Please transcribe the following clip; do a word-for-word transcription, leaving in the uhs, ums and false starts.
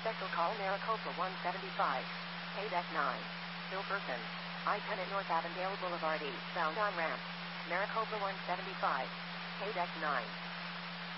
Special call Maricopa one seventy-five. K deck nine. Still person. I ten at North Avondale Boulevard Eastbound on ramp. Maricopa one seventy-five. K deck nine.